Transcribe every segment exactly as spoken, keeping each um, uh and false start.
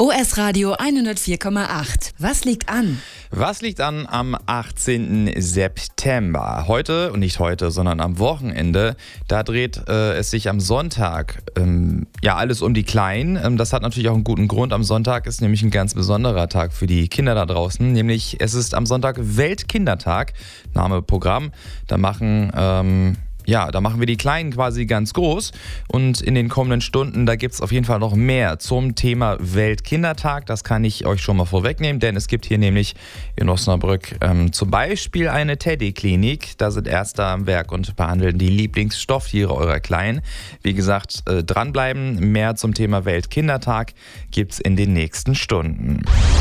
O S Radio hundertvier Komma acht. Was liegt an? Was liegt an am achtzehnten September? Heute, und nicht heute, sondern am Wochenende, da dreht äh, es sich am Sonntag ähm, ja alles um die Kleinen. Ähm, das hat natürlich auch einen guten Grund. Am Sonntag ist nämlich ein ganz besonderer Tag für die Kinder da draußen. Nämlich es ist am Sonntag Weltkindertag, Name Programm. Da machen... Ähm, Ja, da machen wir die Kleinen quasi ganz groß und in den kommenden Stunden, da gibt es auf jeden Fall noch mehr zum Thema Weltkindertag. Das kann ich euch schon mal vorwegnehmen, denn es gibt hier nämlich in Osnabrück ähm, zum Beispiel eine Teddy-Klinik. Da sind Ärzte am Werk und behandeln die Lieblingsstofftiere eurer Kleinen. Wie gesagt, äh, dranbleiben. Mehr zum Thema Weltkindertag gibt's in den nächsten Stunden.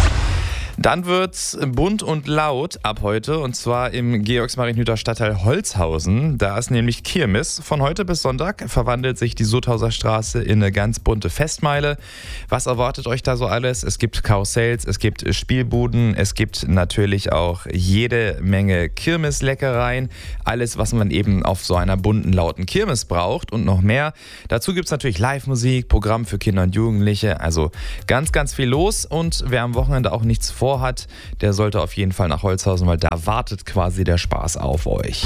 Dann wird's bunt und laut ab heute, und zwar im Georgs-Marienhüter Stadtteil Holzhausen. Da ist nämlich Kirmes. Von heute bis Sonntag verwandelt sich die Sutthauser Straße in eine ganz bunte Festmeile. Was erwartet euch da so alles? Es gibt Karussells, es gibt Spielbuden, es gibt natürlich auch jede Menge Kirmesleckereien. Alles, was man eben auf so einer bunten, lauten Kirmes braucht und noch mehr. Dazu gibt's natürlich Live-Musik, Programm für Kinder und Jugendliche. Also ganz, ganz viel los, und wer am Wochenende auch nichts vor hat, der sollte auf jeden Fall nach Holzhausen, weil da wartet quasi der Spaß auf euch.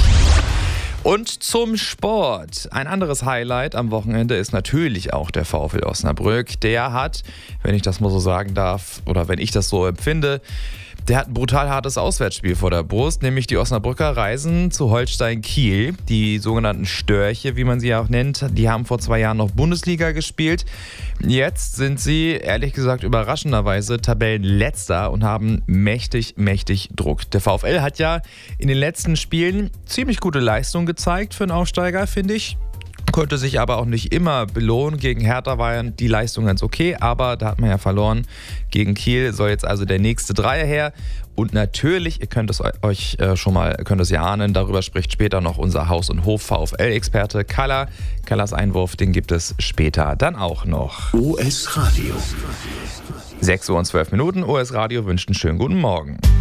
Und zum Sport. Ein anderes Highlight am Wochenende ist natürlich auch der VfL Osnabrück. Der hat, wenn ich das mal so sagen darf, oder wenn ich das so empfinde, der hat ein brutal hartes Auswärtsspiel vor der Brust, nämlich die Osnabrücker reisen zu Holstein Kiel. Die sogenannten Störche, wie man sie auch nennt, die haben vor zwei Jahren noch Bundesliga gespielt. Jetzt sind sie, ehrlich gesagt, überraschenderweise Tabellenletzter und haben mächtig, mächtig Druck. Der VfL hat ja in den letzten Spielen ziemlich gute Leistung gezeigt für einen Aufsteiger, finde ich. Konnte sich aber auch nicht immer belohnen. Gegen Hertha war ja die Leistung ganz okay, aber da hat man ja verloren. Gegen Kiel soll jetzt also der nächste Dreier her. Und natürlich, ihr könnt es euch schon mal, könnt es ja ahnen, darüber spricht später noch unser Haus- und Hof-VfL-Experte Kalla. Kallas Einwurf, den gibt es später dann auch noch. O S Radio. sechs Uhr und zwölf Minuten. O S Radio wünscht einen schönen guten Morgen.